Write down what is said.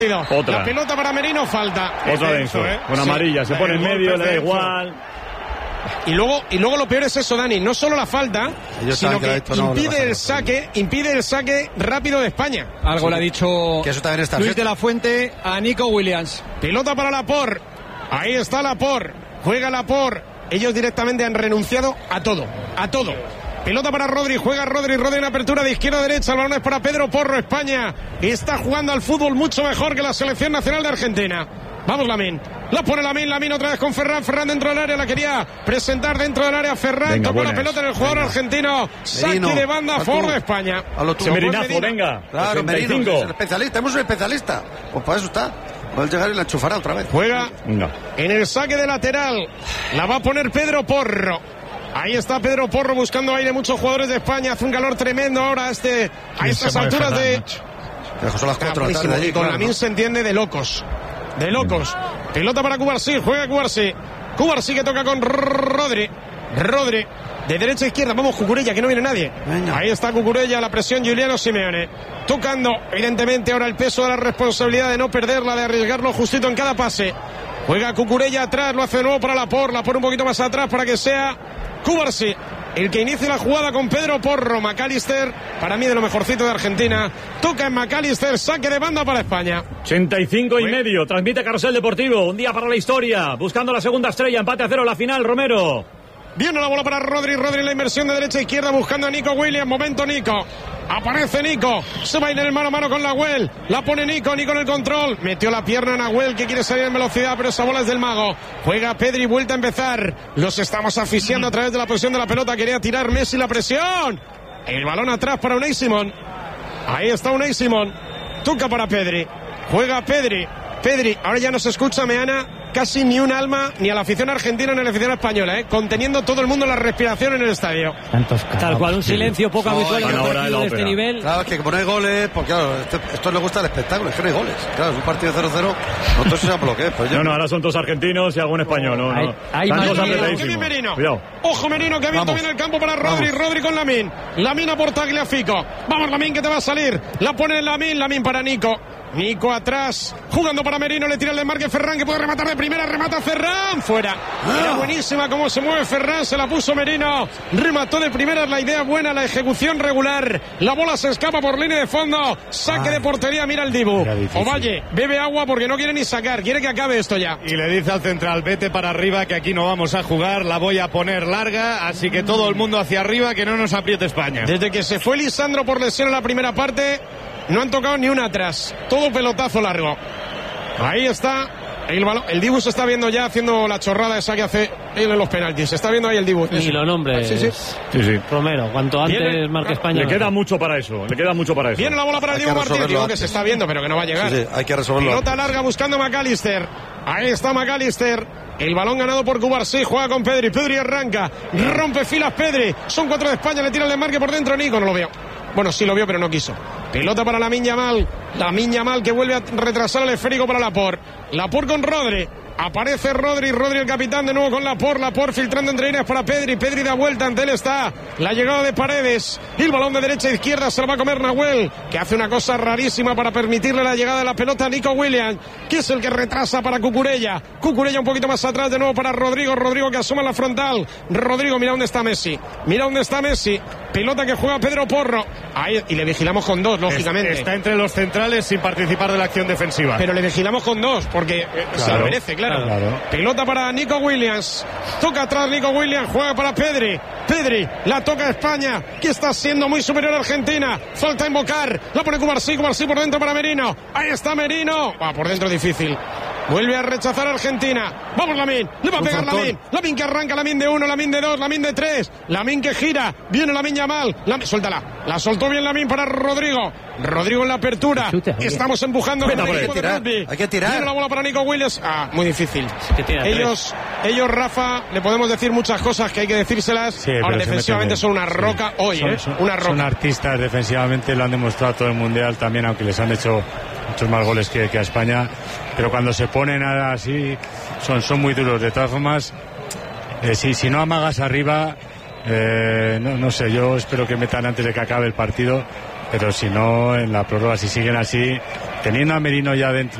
Otra. La pelota para Merino, falta. Otra vez, con amarilla, se pone en medio, le da igual. Y luego lo peor es eso, Dani, no solo la falta, sino que impide el saque rápido de España. Algo le ha dicho que eso también está Luis de la Fuente a Nico Williams. Pelota para Laporte. Ahí está Laporte. Juega Laporte. Ellos directamente han renunciado a todo. Pelota para Rodri, juega Rodri en apertura de izquierda a derecha, el balón es para Pedro Porro. España está jugando al fútbol mucho mejor que la selección nacional de Argentina. Vamos Lamine, la pone Lamine otra vez con Ferran dentro del área, la quería presentar dentro del área Ferran, tocó la pelota en el jugador argentino, saque de banda a favor de España. Se Merinazo, venga. Claro, Merino, es el especialista, tenemos un especialista, pues para eso está. Va a llegar y la enchufará otra vez. Juega en el saque de lateral, la va a poner Pedro Porro. Ahí está Pedro Porro buscando aire, muchos jugadores de España, hace un calor tremendo ahora a estas alturas de... Son las 4 de la tarde allí, con Lamine se entiende de locos. Pelota para Cubarsí, juega Cubarsí que toca con Rodri de derecha a izquierda, vamos Cucurella que no viene nadie. Venga. Ahí está Cucurella, la presión Giuliano Simeone tocando evidentemente ahora el peso de la responsabilidad de no perderla, de arriesgarlo justito en cada pase. Juega Cucurella atrás, lo hace de nuevo para Laporte un poquito más atrás para que sea Cubarsí el que inicie la jugada con Pedro Porro. McAllister, para mí de lo mejorcito de Argentina, toca en McAllister, saque de banda para España. 85,5, transmite Carrusel Deportivo, un día para la historia, buscando la segunda estrella, empate a 0 la final, Romero. Viene la bola para Rodri en la inversión de derecha a izquierda buscando a Nico Williams, momento Nico. Aparece Nico, se va a ir en el mano a mano con Nahuel, la pone Nico en el control, metió la pierna a Nahuel que quiere salir en velocidad, pero esa bola es del mago. Juega Pedri, vuelta a empezar, los estamos asfixiando a través de la presión de la pelota, quería tirar Messi la presión, el balón atrás para Unai Simón, ahí está Unai Simón, toca para Pedri, juega Pedri, ahora ya no se escucha Meana casi ni un alma, ni a la afición argentina ni a la afición española, conteniendo todo el mundo la respiración en el estadio. Tal cual, un silencio poco habitual en un partido de este nivel. Claro, es que como no hay goles, pues claro, esto le gusta el espectáculo, es que no hay goles. Claro, es un partido 0-0, no todo se sabe lo que es. Pues no, ahora son todos argentinos y algún español, Hay Merino. Ojo Merino, que ha abierto bien el campo para Rodri con Lamine a por Tagliafico. Vamos Lamine que te va a salir, la pone Lamine para Nico atrás, jugando para Merino, le tira el desmarque Ferran que puede rematar de primera, remata Ferran, fuera. Era buenísima cómo se mueve Ferran, se la puso Merino, remató de primera, la idea buena, la ejecución regular, la bola se escapa por línea de fondo, saque de portería, mira el Dibu. Ovalle, bebe agua porque no quiere ni sacar, quiere que acabe esto ya. Y le dice al central, vete para arriba que aquí no vamos a jugar, la voy a poner larga, así que todo el mundo hacia arriba, que no nos apriete España. Desde que se fue Lisandro por lesión en la primera parte, no han tocado ni una atrás, todo pelotazo largo. Ahí está el balón, el Dibu se está viendo ya haciendo la chorrada esa que hace él en los penaltis, se está viendo ahí el Dibu. Y los nombres. Sí. Romero, cuanto antes marque España. Le queda mucho para eso, Viene la bola para el Dibu Martínez, digo que se está viendo pero que no va a llegar. Sí, hay que resolverlo. Pelota larga buscando a McAllister. Ahí está McAllister. El balón ganado por Cubarsí, juega con Pedri arranca, rompe filas Pedri, son 4 de España, le tira el desmarque por dentro Nico, no lo veo. Bueno, sí lo vio, pero no quiso. Pelota para Lamine Yamal que vuelve a retrasar el esférico para Laporte con Rodri. Aparece Rodri el capitán de nuevo con Laporte filtrando entre líneas para Pedri da vuelta, ante él está la llegada de Paredes, y el balón de derecha a izquierda se lo va a comer Nahuel, que hace una cosa rarísima para permitirle la llegada de la pelota a Nico Williams, que es el que retrasa para Cucurella un poquito más atrás de nuevo para Rodrigo que asoma la frontal, mira dónde está Messi, pelota que juega Pedro Porro, ahí, y le vigilamos con 2, lógicamente. Está entre los centrales sin participar de la acción defensiva. Pero le vigilamos con 2, porque se lo merece, claro. Pelota para Nico Williams, toca atrás Nico Williams, juega para Pedri, la toca España, que está siendo muy superior a Argentina, falta invocar, la pone Cubarsí por dentro para Merino, ahí está Merino, por dentro difícil. Vuelve a rechazar a Argentina. Vamos Lamine, le va a pegar Lamine que arranca, Lamine de 1, Lamine de 2, Lamine de 3, Lamine que gira, viene Lamine Yamal, suéltala, la soltó bien Lamine para Rodrigo en la apertura, estamos empujando hay que tirar. Viene la bola para Nico Williams, muy difícil. Ellos Rafa, le podemos decir muchas cosas que hay que decírselas, ahora defensivamente son una roca una roca. Son artistas defensivamente, lo han demostrado todo el mundial también, aunque les han hecho muchos más goles que a España, pero cuando se ponen así son muy duros. De todas formas, si no amagas arriba, no sé, yo espero que metan antes de que acabe el partido, pero si no, en la prórroga, si siguen así, teniendo a Merino ya dentro